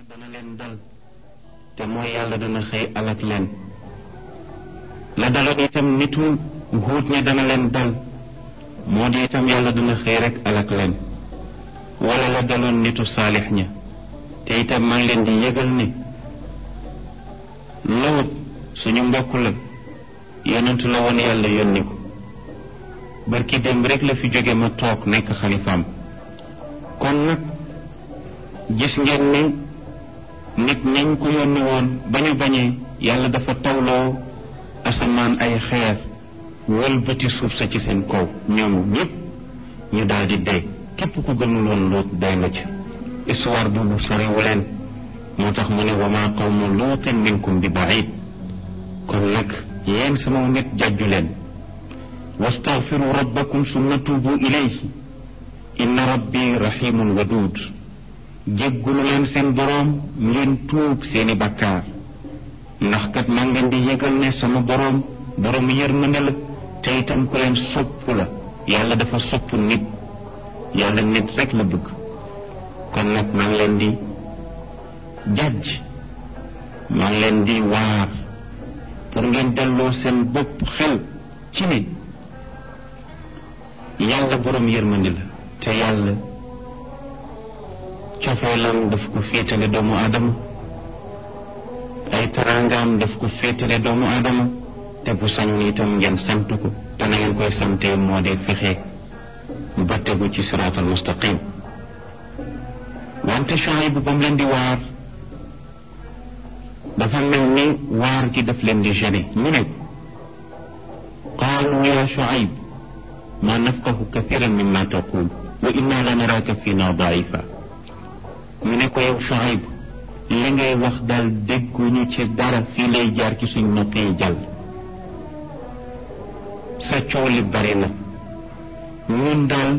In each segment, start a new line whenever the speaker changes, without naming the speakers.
dana leen dal te mooy yàlla dana xëy alak leen la daloon itam nitu Huud ña dana leen dal moo di itam yàlla dana xëy rek alak leen wala la daloon nitu Saalix ña te itam maa ngi leen di yëgal ne Lóot suñu mbokk la yonentu la woon yàlla yónni ko barki démb rek la fi jóge ma toog nekk xalifaam kon nag gis ngeen ne nit ñañ ko yónni woon bañu bañee yàlla dafa tawloo asamaan ay xeer wëlbati suuf sa ci seen kaw ñoom ñépp ñu daal di dee képp ku gëmul woon Lóot day nga ca histoire boobu soriwu leen moo tax mu ne wa maa qawmu Lootin minkum bi baid kon nag yéen sama nit jàjju leen wastaghfiru rabbakum summa tuubu ilayhi inna rabbi rahimun waduud jéggulu leen seen boroom ngeen tuub seeni bakkaar ndax kat maa ngeen di yëgal ne sama boroom yërmande la te itam ko leen sopp la yàlla dafa sopp nit yàlla nit rek la bëgg kon nag maa ngi leen di jàjj maa ngi leen di waar pour ngeen delloo seen bopp xel ci ne yàlla boroom yërmande la te yàlla cofeelam daf ko féetale doomu aadama ay taraangaam daf ko féetale doomu aadama te bu sañoon itam ngeen sant ko te na ngeen koy santee moo dee fexe ba tegu ci siraatal mustaqim wante Shuayb bu bam leen di waar dafa mel ni waar gi daf leen di gêné ñu ne qaalu ya Shuayb ma nafqahu kathiran mimma taqul wa inna la naraka fina daifa ñu ne ko yow Shuayb li ngay wax daal dégguñu ci dara fii lay jaar ci suñ noppi jàll sa coow li bari na ñun daal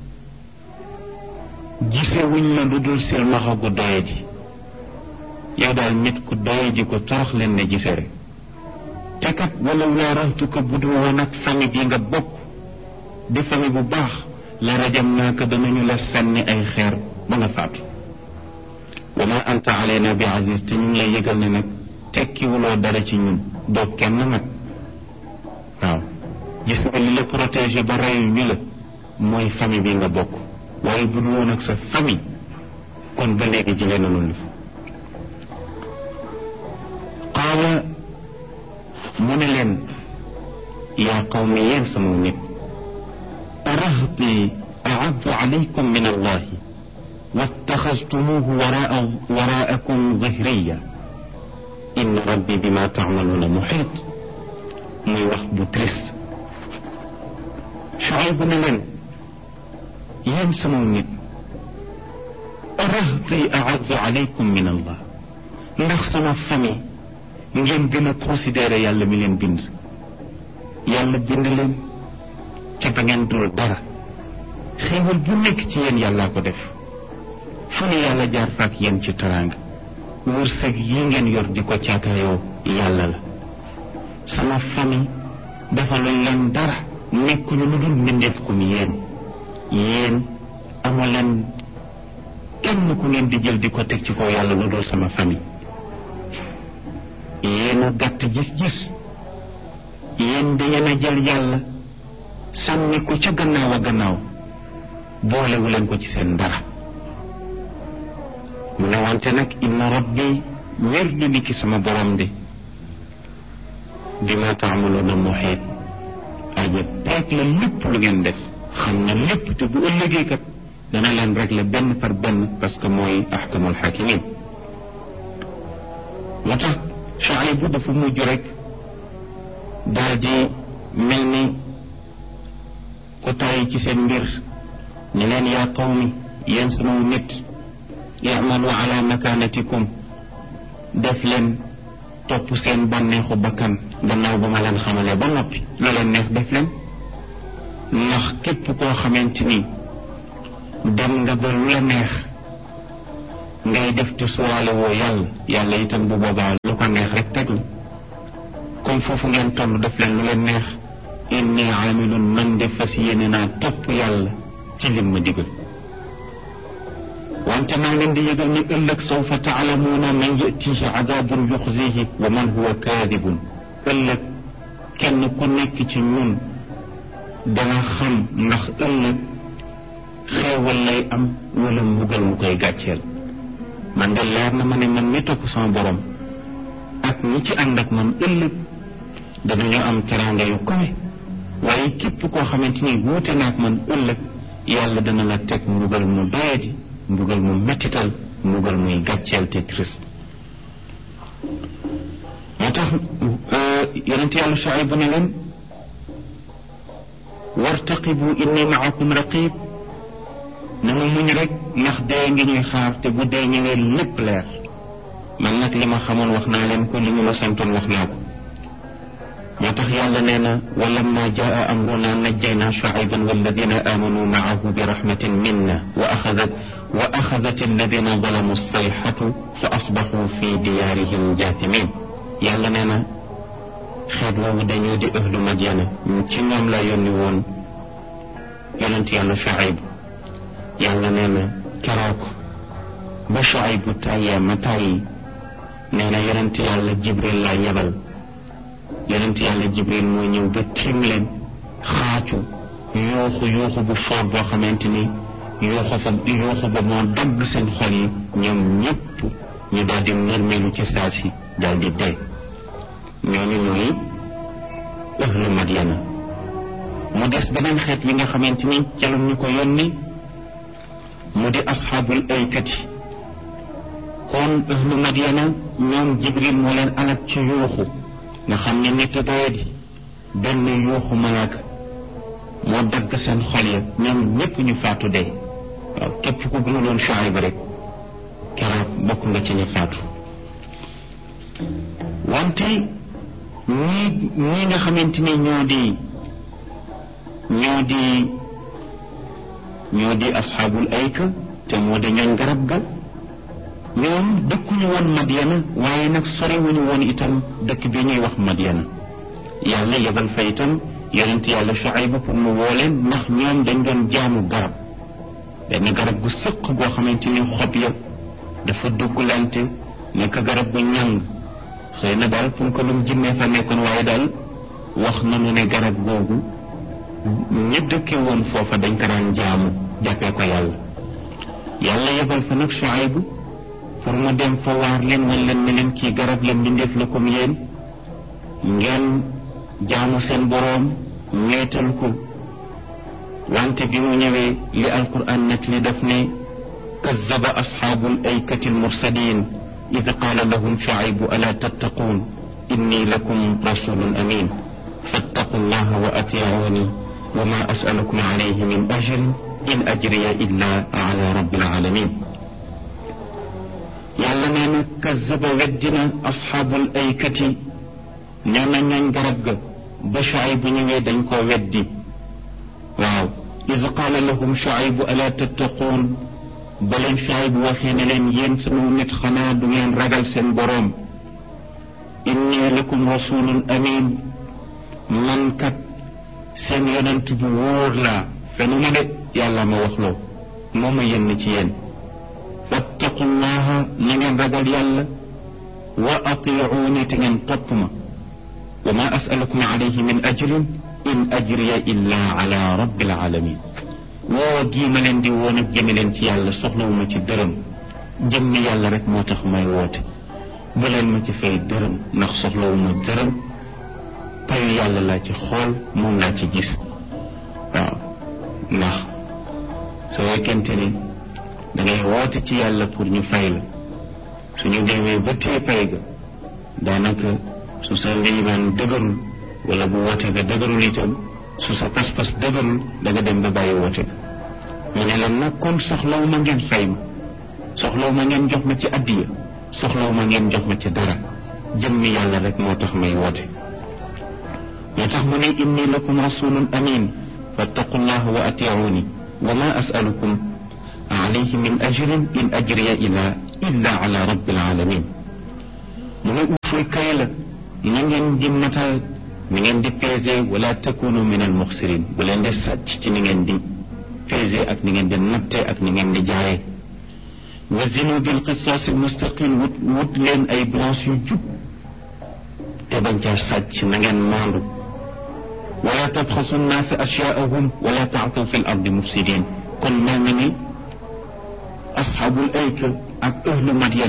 gisewuñ la lu dul silmaxa gu doye ji yow daal nit ku doye ji ko torox leen ne gise rek te kat wala laa raxtu ko bu dul woon ak famille bi nga bokk di famille bu baax la rajam naa ko danañu la sànni ay xeer ba nga faatu wa ma anta alayna bi aziz te ñu ngi lay yëgal ne nag tekkiwuloo dara ci ñun doo kenn nag waaw gis nga li la protégé ba reyu ñu la mooy famille bi nga bokk waaye bu dul woon ak sa famille kon ba léegi jëlee nañu li qaala mu ne leen yaa qawmi yéen sama nit arahti aaddu alaykum min allahi wattaxastumuuhu waraakum zahriya inna rabbi bima taamaluuna muxiit muy wax bu triste Shuayb ne leen yéen sama nit arahti aaddu alaykum min allah ndax sama famille ngeen gën a considéré yàlla mi leen bind yàlla bind leen ca ba ngeen dul dara xéewal bu nekk ci yéen yàllaa ko def fu ne yàlla jaar faak yéen ci teraanga wërsëg yi ngeen yor di ko caataayoo yàlla la sama famille dafa luñ leen dara nekkuñu lu dul mbindeef kum yéen amu leen kenn ku ngeen di jël di ko teg ci kaw yàlla lu dul sama famille yéen a gàtt gis-gis yéen dangeen a jël yàlla sànni ko ca gannaaw a gannaaw boolewu leen ko ci seen dara mu ne wante nag inna rabbi wér na ni ki sama borom de bi ma taamaluuna muhiit aja peeg la lépp lu ngeen def xam na lépp te bu ëllëgee kat dana leen régler benn par benn parce que mooy ahkamul hakimin moo tax Shuayb bu dafa mujj rek daal di mel ni ku tàyyi ci seen mbir ne leen yaa qawmi yéen sama nit i'malu ala makanatikum def leen topp seen bànneexu bakkan gannaaw ba ma leen xamalee ba noppi lu leen neex def leen ndax képp koo xamante ni dem nga ba lu la neex ngay def te suwaale woo yàlla itam bu boobaa lu ko neex rek teg la comme foofu ngeen toll def leen lu leen neex inni amilun man de fas yéene naa topp yàlla ci lim ma digal wante maa leen di yëgal ni ëllëg sawfa taalamuuna man yatihi adabun yuxzihi wa man huwa kaadibun ëllëg kenn ku nekk ci ñun dana xam ndax ëllëg xeewal lay am wala mbugal mu koy gàcceel. man de leer na ma ne man mi topp sama borom ak ñi ci ànd ak man ëllëg danañu am teraanga yu kawe waaye képp koo xamante ni wuute na ak man ëllëg yàlla dana la teg mbugal mu doyadi mbugal mu mettital mbugal muy gàcceel te triste. moo tax yonent yàlla Shuayb bu ne leen wartaqibu inni maakum raqib na ma muñ rek ndax dee ngi ñuy xaar te bu dee ñëwee lépp leer man nag li ma xamoon wax naa leen ko li ñu ma santoon wax naa ko. moo tax yàlla nee na wa lamma jaa amruna najjaynaa Shuayban walladina amanu maahu bi rahmatin minna wa axadat alladina zalamu sayxatu fa asbaxu fi diyaarihim jaathimin. yàlla nee na xeet woowu dañoo di ahlu Madyana ci ñoom la yónni woon yonent yàlla Shuayb. yàlla nee na keroog ba Shuayb bu tàyyee ma tàyyi nee na yonent yàlla Jibril laa yebal. yonent yàlla Jibril moo ñëw ba tiim leen xaacu yuuxu bu foor boo xamante ni yuuxu ba moo dagg seen xol yi ñoom ñëpp ñu daal di mërmeelu ci saa si daal di dee. ñooñu ñooy ahlu Madyana. mu des beneen xeet wi nga xamante ni ca la ñu ko yónni mu di asxaabul aykati. kon ahlu Madyana ñoom Jibril moo leen alak ci yuuxu nga xam ne nit a doyadi benn yuuxu malaaka moo dagg seen xol ya ñoom ñépp ñu faatu dee. waaw képp ku gëmuloon Shuayb rek keroog bokk nga ci ñu faatu. wante ñii nga xamante ni ñoo di asxaabul ayka te moo di ñooñ garab ga ñoom dëkkuñu woon Madyana waaye nag soriwuñu woon itam dëkk bi ñuy wax Madyana. yàlla yebal fa itam yonent yàlla Shuayb pour mu woo leen ndax ñoom dañ doon jaamu garab benn garab gu sëq goo xamante ni xob ya dafa dugglante nekk garab gu ñàng. xëy na daal pour que lu mu jinnee fa nekkoon waaye daal wax nañu ne garab googu ñi dëkke woon foofa dañ ko daan jaamu jàppee ko yàlla. yàlla yebal fa nag Shuayb pour mu dem fa waar leen wan leen ne leen kii garab la mbindeef la comme yéen ngeen jaamu seen boroom ñeetal ko. wante bi mu ñëwee li alquran nag li daf ne kazzaba asxaabul aykati almursalin id qaala lahum Shuaybu alaa tattaquun inni lakum rasulun amin fattaqu llaha wa atiicuuni wa ma asalukum alayhi min ajrin in ajriya illa ala rabbil alamin. yàlla nee na kazzaba weddina asxaabul aykati nee na ñooñ garab ga ba Shuaybu ñëwee dañ koo weddi. waaw iz qaala lahum Shuaybu alaa tattaquun ba leen Shuaybu waxee ne leen yéen sama nit xanaa du ngeen ragal seen boroom. inni lakum rasulun amin man kat seen yonent bu wóor laa fenu ma de yàlla ma wax loo moo ma yónni ci yéen. fattaqullaha na ngeen ragal yàlla wa atiicuuni te ngeen topp ma wa ma asalukum alayhi min ajrin in ajriya illa ala rabbil alamin. woo gii ma leen di woon ak jëme leen ci yàlla soxlawuma ci dërëm jëmmi yàlla rek moo tax may woote bu leen ma ci fay dërëm ndax soxlawuma dërëm payu yàlla laa ci xool moom laa ci gis. waaw ndax soo fekkente ni dangay woote ci yàlla pour ñu fay la suñu demee ba tee pay ga daanaka su sa liimaan dëgërul wala bu woote ga dëgërul itam su sa pas-pas dëgërul danga dem ba bàyyi woote ga. mu ne leen nag kon soxlaw ma ngeen fay ma soxlaw ma ngeen jox ma ci addiya soxlaw ma ngeen jox ma ci dara jëmmi yàlla rek moo tax may woote. moo tax mu ne inni lakum rasulun amin fattaqullaha wa atiicuuni wa ma asalukum alayhi min ajrin in ajriya illa ala rabbil alamin. mu ne ufuy kay la na ngeen di matal ni ngeen di pesé wala takunu min al muxsirin bu leen di sàcc ci ni ngeen di pesé ak ni ngeen di natte ak ni ngeen di jaayee. wa zinu bil qisaas al mustaqim wut leen ay balance yu jub te bañ caa sàcc na ngeen maandu wala tabxasu nnaasa ashyaahum wala taathaw fi l ardi mufsidin kon mel na ni asxaabul ayka ak ahlu Madyan